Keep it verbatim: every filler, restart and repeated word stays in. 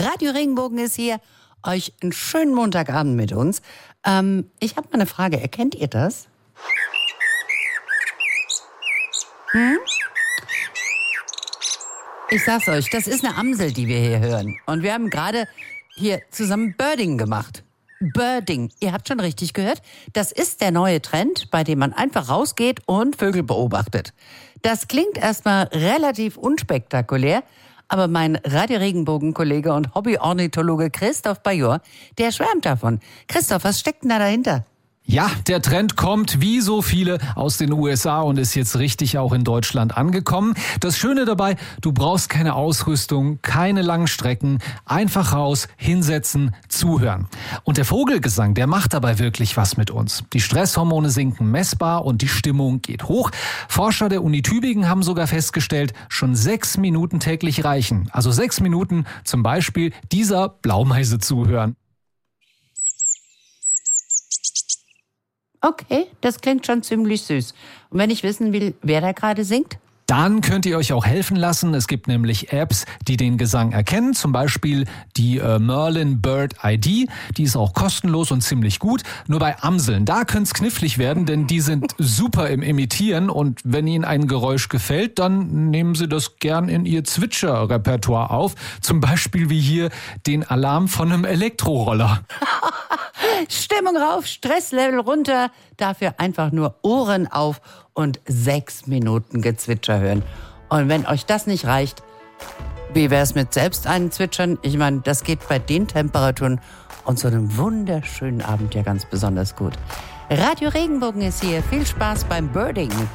Radio Regenbogen ist hier. Euch einen schönen Montagabend mit uns. Ähm, ich habe mal eine Frage. Erkennt ihr das? Hm? Ich sag's euch, das ist eine Amsel, die wir hier hören. Und wir haben gerade hier zusammen Birding gemacht. Birding, ihr habt schon richtig gehört. Das ist der neue Trend, bei dem man einfach rausgeht und Vögel beobachtet. Das klingt erstmal relativ unspektakulär, aber mein Radio-Regenbogen-Kollege und Hobby-Ornithologe Christoph Bajor, der schwärmt davon. Christoph, was steckt denn da dahinter? Ja, der Trend kommt wie so viele aus den U S A und ist jetzt richtig auch in Deutschland angekommen. Das Schöne dabei, du brauchst keine Ausrüstung, keine langen Strecken, einfach raus, hinsetzen, zuhören. Und der Vogelgesang, der macht dabei wirklich was mit uns. Die Stresshormone sinken messbar und die Stimmung geht hoch. Forscher der Uni Tübingen haben sogar festgestellt, schon sechs Minuten täglich reichen. Also sechs Minuten zum Beispiel dieser Blaumeise zuhören. Okay, das klingt schon ziemlich süß. Und wenn ich wissen will, wer da gerade singt? Dann könnt ihr euch auch helfen lassen. Es gibt nämlich Apps, die den Gesang erkennen. Zum Beispiel die äh, Merlin Bird I D. Die ist auch kostenlos und ziemlich gut. Nur bei Amseln, da könnte es knifflig werden, denn die sind super im Imitieren. Und wenn ihnen ein Geräusch gefällt, dann nehmen sie das gern in ihr Zwitscher-Repertoire auf. Zum Beispiel wie hier den Alarm von einem Elektroroller. Stimmung rauf, Stresslevel runter, dafür einfach nur Ohren auf und sechs Minuten Gezwitscher hören. Und wenn euch das nicht reicht, wie wär's mit selbst einem Zwitschern? Ich meine, das geht bei den Temperaturen und so einem wunderschönen Abend ja ganz besonders gut. Radio Regenbogen ist hier. Viel Spaß beim Birding.